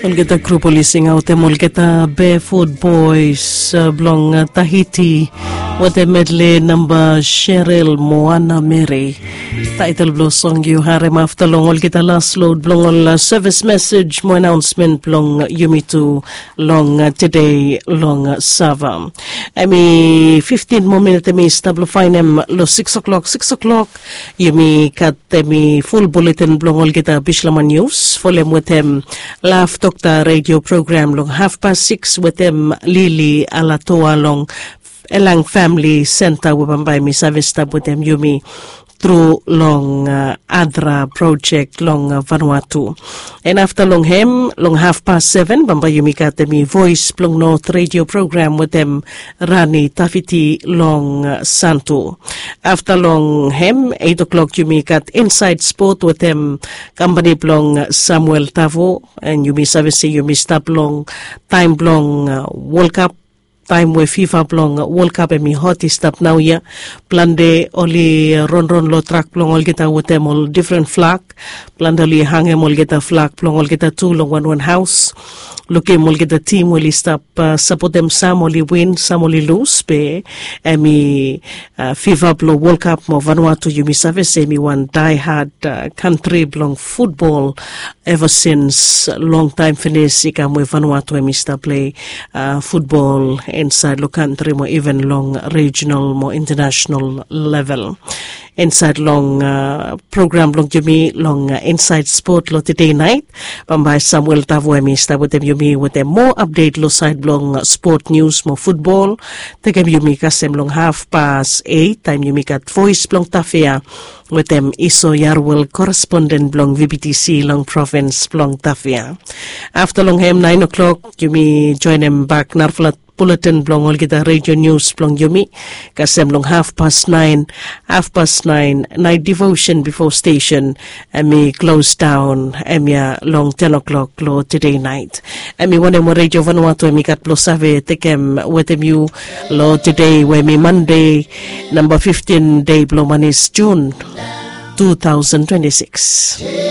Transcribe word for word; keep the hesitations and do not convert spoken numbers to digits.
Olgeta grupo lising out them olgeta Barefoot Boys uh, belong uh, Tahiti with a medley number Cheryl Moana Mary. Title blow song you harem after long olgeta last load belong all uh, service message mo announcement belong yumi to long uh, today long uh, sava. I mean fifteen more minutes me stable fine em lo six o'clock six o'clock yumi kat me full bulletin belong olgeta Bishlama news for them with them laugh Doctor radio program long half past six with them Lily Alatoa long Elang Family Center wabambay mi service tab with them yumi through long uh, Adra project long uh, Vanuatu. And after long hem, long half past seven, bamba yumi katemi voice plong north radio program with them Rani Tafiti long uh, Santo. After long hem, eight o'clock yumi kat inside sport with them company plong Samuel Tavo and yumi service yumi stop long time plong uh, World Cup time where FIFA plong World Cup and me hot is stop now ya plande oli ron ron lo track plong all geta with them all different flag plande oli hangem all geta flag plong all geta two long one one house looking all geta team will stop uh, support them some only win some only lose pe emi uh, FIFA plong World Cup mo Vanuatu yumi service emi one die hard uh, country plong football ever since long time finish ika mo Vanuatu emi stop play uh, football inside the country, more even long regional, more international level. Inside long uh, program long yumi long uh, inside sport lo today night. Bambay Samuel Tavo emi start with them yumi with them more update lo side long uh, sport news more football. Tegem yumi kasem long half past eight time yumi kat voice long tafia with them Iso Yarwell correspondent long V B T C long province long tafia. After long hem nine o'clock yumi join them back narflat bulletin blong all kita radio news blong yumi kasem long half past nine half past nine night devotion before station emi close down emia long ten o'clock lo today night emi one mo radio Vanuatu emi kat plo save tekem wetem you lo today we mi Monday number fifteen day blow manis June two thousand twenty-six.